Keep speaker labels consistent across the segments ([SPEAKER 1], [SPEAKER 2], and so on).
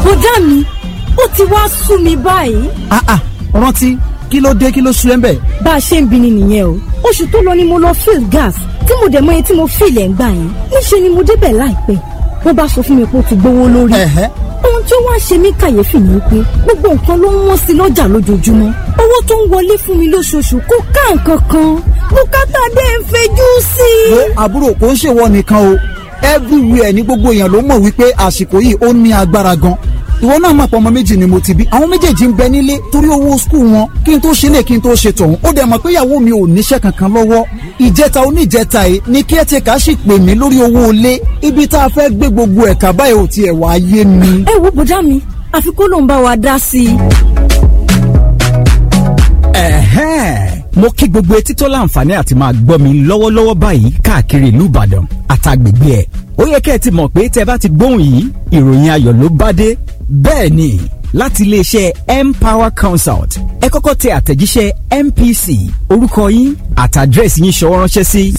[SPEAKER 1] bọ̀dá mi ó ti wá sú mi báyìí.
[SPEAKER 2] rántí kí ló dé, kí ló sú ẹ ń bẹ̀.
[SPEAKER 1] bá a ṣe ń bi ni nìyẹn o. oṣù tó lọ ni mo lọ fill gas tí mo dẹ̀ mọ iye tí mo fill ẹ̀ ń gbà yẹn. níṣẹ́ ni mo débẹ̀ láìpẹ́ wọ́n bá sọ fún mi pé ó ti gbówó lórí. ohun tí ó wá ṣe mí kàyéfì ni pé gbogbo nǹkan ló ń wọ́n sí lọ́jà lójoojúmọ́. owó tó ń wọlé fún mi lóṣooṣù kò ká nǹkan kan. bùkátà dé ń fẹjú sí i.
[SPEAKER 2] àbúrò kò ń ṣèwọ nìkan o, everywhere ní gbogbo èèyàn ló mọ̀ wípé àsìkò yìí ó ní agbára gan. ìwọ náà mọ̀ pé ọmọ méjì ni mo ti bí, àwọn méjèèjì ń bẹ nílé torí owó skul wọn, kí n tó ṣe lè kí n tó ṣe tọ̀hún. ó dẹ̀ mọ̀ pé ìyàwó mi ò níṣẹ́ kankan lọ́wọ́. ìjẹta oníjẹta yìí ni caretaker sì pè mí lórí owó ilé. ibi tá a fẹ́ gbé gbogbo ẹ̀ka báyìí ò tiẹ̀ wá yé mi.
[SPEAKER 1] ẹ wo bọ̀dá mi àfi kó ló ń bá wa dá sí i.
[SPEAKER 3] mo kí gbogbo etí tó láǹfààní àti máa gbọ́ mi lọ́wọ́lọ́wọ́ báyìí káàkiri ìlú Ìbàdàn àtàgbègbè ẹ̀. ó yẹ kẹ́ ẹ ti mọ̀ pé tẹ́ bá ti gbóhùn yìí ìròyìn ayọ̀ ló bá dé. bẹ́ẹ̀ ni láti iléeṣẹ́ Empower Consult ẹ kọ́kọ́ tẹ àtẹ̀jíṣẹ́ MPC orúkọ yín àtàdírẹ́sì yín ṣọwọ́ ránṣẹ́ sí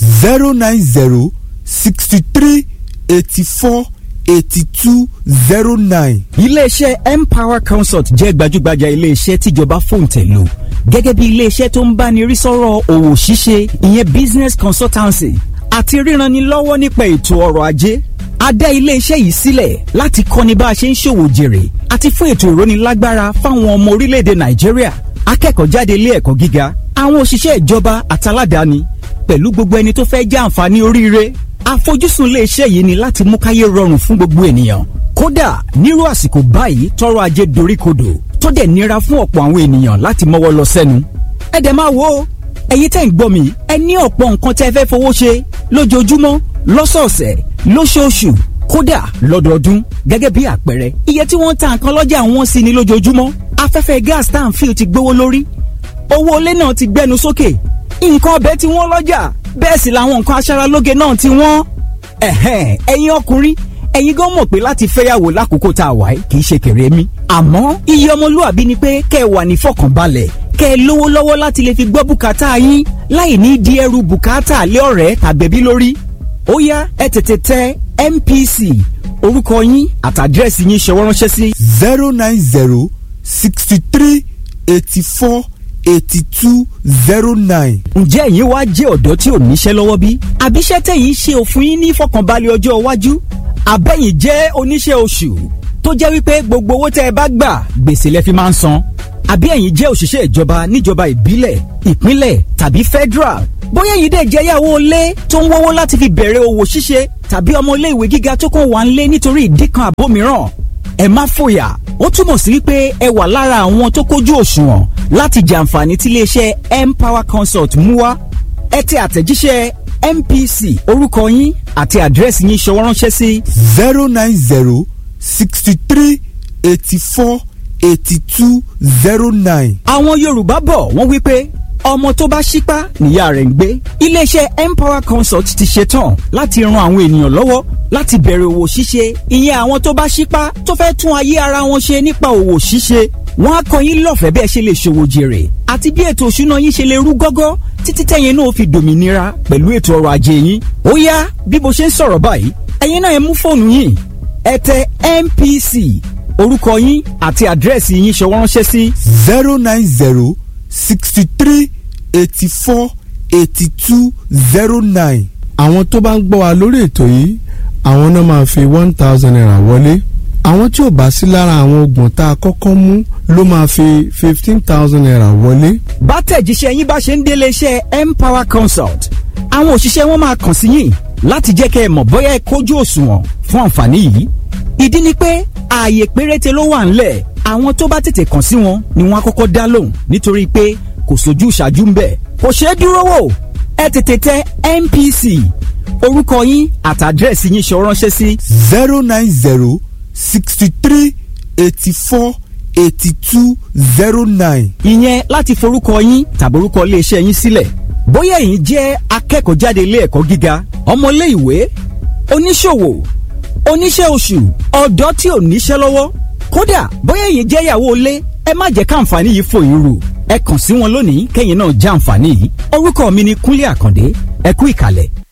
[SPEAKER 4] 09063848209.
[SPEAKER 3] iléeṣẹ́ Empower Consult jẹ́ gbajúgbajà iléeṣẹ́ tíjọba fòǹtẹ̀ lò gẹ́gẹ́ bí iléeṣẹ́ tó ń báni rí sọ́rọ̀ òwò ṣíṣe, ìyẹn business consultancy àti ríranni lọ́wọ́ nípa ètò ọrọ̀ ajé. A dá iléeṣẹ́ yìí sílẹ̀ láti kọ́ni bá a ṣe ń ṣòwò jèrè àti fún ètò ìrónilágbára fáwọn ọmọ orílẹ̀-èdè Nàìjíríà, akẹ́kọ̀ọ́ jáde ilé ẹ̀kọ́ gíga, àwọn òṣìṣẹ́ ìjọba àtàládàáni pẹ̀lú gbogbo ẹni tó fẹ́ jẹ àǹfààní oríire. Àfojúsùn iléeṣẹ́ yìí ni láti mú káyé rọrùn fún gbogbo ènìyàn. Kódà nírú àsìkò báyìí tọrọ ajé doríkodò tó dẹ̀ nira fún ọ̀pọ̀ àwọn ènìyàn láti mọ́wọ́ lọ sẹ́nu. ẹ dẹ̀ máa wo ẹ̀yin tẹ́ ń gbọ́ mi, ẹ ní ọ̀pọ̀ nǹkan tẹ́ fẹ́ fowó ṣe lójoojúmọ́, lọ́sọ̀ọ̀sẹ̀, lóṣooṣù, kódà lọ́dọọdún. gẹ́gẹ́ bí àpẹẹrẹ iye tí wọ́n ń ta nǹkan lọ́jà wọ́n sí ni lójoojúmọ́. afẹ́fẹ́ gas tá à ń fi ti gbówó lórí, owó ilé náà ti gbẹnu sókè, nǹkan ọbẹ̀ tí wọ́n lọ́jà, bẹ́ẹ̀ sì làwọn nǹkan aṣaralóge náà ti wọ́n. ẹ̀yin ọkùnrin ẹ̀yin gan mọ̀ pé láti fẹ́yàwó lákòókò tá a wà yìí kì í ṣe kéré mi. àmọ́ iye ọmọlúàbí ni pé kẹ́ ẹ wà ní fọkànbalẹ̀, kẹ́ ẹ lówó lọ́wọ́ láti lè fi gbọ́ bùkátà yín láì ní di ẹrù bùkátà lé ọ̀rẹ́ tàbẹ̀bí lórí. ó yá ẹ tètè tẹ MPC orúkọ yín àtàdírẹ́sì yín ṣọwọ́ ránṣẹ́ sí
[SPEAKER 4] 09063848209.
[SPEAKER 3] ǹjẹ́ ẹ̀yin wá jẹ́ ọ̀dọ́ tí ò níṣẹ́ lọ́wọ́ bí? àbíṣẹ́ tẹ̀yìn ṣe òfin yín ní fọkànbalẹ̀ ọjọ́ iwájú? àbẹ́yìn jẹ́ oníṣẹ́ oṣù tó jẹ́ wípé gbogbo owó tẹ́ ẹ bá gbà gbèsè lẹ fi máa ń san? àbí ẹ̀yin jẹ́ òṣìṣẹ́ ìjọba níjọba ìbílẹ̀, ìpínlẹ̀ tàbí federal? bóyá ẹ̀yin dẹ̀ jẹ́ ìyàwó ilé tó ń wọ́wọ́ láti fi bẹ̀rẹ̀ òwò ṣíṣe tàbí ọmọ ilé ìwé gíga tó kàn wá ń lé nítorí ìdí kan àbó mìíràn. ẹ má fòyà, ó túmọ̀ sí wípé ẹ wà lára àwọn tó kójú òṣùwọ̀n láti jàǹfààní tí iléeṣẹ́ Empower Consult mú wá. ẹ tẹ àtẹ̀jíṣẹ́ MPC orúkọ yín àti àdírẹ́sì yín ṣọwọ́ ránṣẹ́ sí
[SPEAKER 4] 09063848209.
[SPEAKER 3] àwọn Yorùbá bọ̀ wọ́n wí pé ọmọ tó bá ṣípá níyà rẹ̀ ń gbé. iléeṣẹ́ Empower Consult ti ṣetán láti ran àwọn ènìyàn lọ́wọ́ láti bẹ̀rẹ̀ òwò ṣíṣe, ìyẹn àwọn tó bá ṣípá tó fẹ́ tún ayé ara wọn ṣe nípa òwò ṣíṣe. wọ́n á kọ́ yín lọ́fẹ̀ẹ́ bẹ́ẹ̀ ṣe lè ṣòwò jèrè àti bí ètò òṣùná yín ṣe lè rú gọ́gọ́ títí tẹ́yìn náà fi dòmìnira pẹ̀lú ètò ọrọ̀ ajé yín. ó yá bí mo ṣe ń sọ̀rọ̀ báyìí ẹ̀yin náà ẹ mú fóònù yín, ẹ tẹ MPC orúkọ yín àti àdírẹ́sì yín ṣọwọ́ ránṣẹ́ sí
[SPEAKER 4] 09063848209. àwọn tó bá ń gbọ́ wa lórí ètò yìí àwọn náà máa fi 1000 naira wọlé. àwọn tí ò bá sí lára àwọn oògùn tá a kọ́kọ́ mú ló máa fi 15,000 naira wọlé.
[SPEAKER 3] bá tẹ̀jíṣẹ́ yín bá ṣe ń délé iṣẹ́ Empower Consult, àwọn òṣìṣẹ́ wọn máa kàn sí yín láti jẹ́ kẹ́ ẹ mọ̀ bóyá ẹ kójú òṣùwọ̀n fún àǹfààní yìí. ìdí ni pé ààyè péréte ló wà ńlẹ̀, àwọn tó bá tètè kàn sí wọn ni wọ́n á kọ́kọ́ dá lóhùn nítorí pé kò sójú ìṣáájú ń bẹ̀. kò ṣeé dúró wò, ẹ tètè tẹ MPC orúkọ yín àtàdírẹ́sì yín ṣọwọ́ ránṣẹ́ sí
[SPEAKER 4] 09063848209.
[SPEAKER 3] ìyẹn láti forúkọ yín tàbí orúkọ iléeṣẹ́ yín sílẹ̀. bóyá ẹ̀yin jẹ́ akẹ́kọ̀ọ́ jáde ilé ẹ̀kọ́ gíga, ọmọ ilé ìwé, oníṣòwò, oníṣẹ́ oṣù, ọ̀dọ́ tí ò níṣẹ́ lọ́wọ́, kódà bóyá ẹ̀yin jẹ́ ìyàwó ilé, ẹ má jẹ́ káǹfààní yìí fò yín rù. ẹ kàn sí wọn lónìí kẹ́yìn náà já àǹfààní yìí. orúkọ mi ni Kúnlé Àkàndé, ẹ kú ìkàlẹ̀.